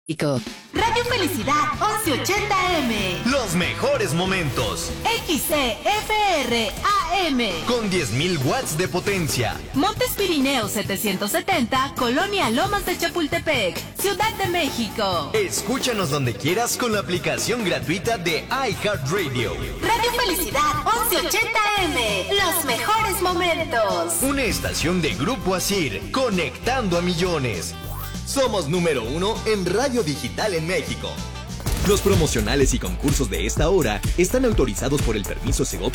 Radio Felicidad 1180M. Los mejores momentos. XCFR AM. Con 10.000 watts de potencia. Montes Pirineos 770, Colonia Lomas de Chapultepec, Ciudad de México. Escúchanos donde quieras con la aplicación gratuita de iHeartRadio. Radio Felicidad 1180M. Los mejores momentos. Una estación de Grupo Asir, conectando a millones. Somos número 1 en radio digital en México. Los promocionales y concursos de esta hora están autorizados por el permiso Segov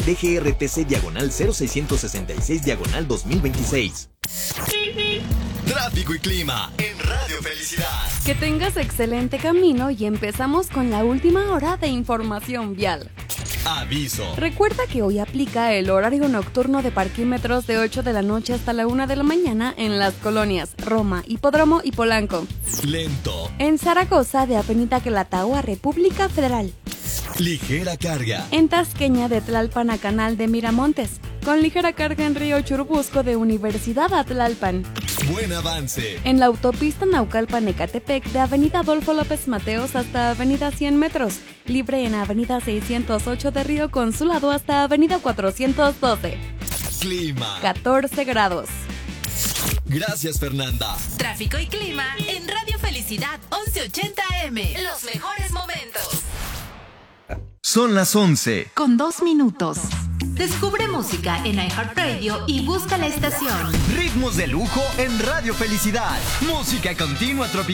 DGRTC/00666/2026. Tráfico y clima en Radio Felicidad. Que tengas excelente camino y empezamos con la última hora de información vial. Aviso. Recuerda que hoy aplica el horario nocturno de parquímetros de 8 de la noche hasta la 1 de la mañana en las colonias Roma, Hipódromo y Polanco. Lento. En Zaragoza, de Avenida Calatao a República Federal. Ligera carga. En Tasqueña, de Tlalpan a Canal de Miramontes. Con ligera carga en Río Churubusco, de Universidad a Tlalpan. Buen avance. En la autopista Naucalpan-Ecatepec, de Avenida Adolfo López Mateos hasta Avenida 100 metros. Libre en Avenida 608 de Río Consulado hasta Avenida 412. Clima. 14 grados. Gracias, Fernanda. Tráfico y clima en Radio Felicidad 1180M. Los mejores momentos. Son las 11. Con 2 minutos. Descubre música en iHeartRadio y busca la estación. Ritmos de lujo en Radio Felicidad. Música continua tropical.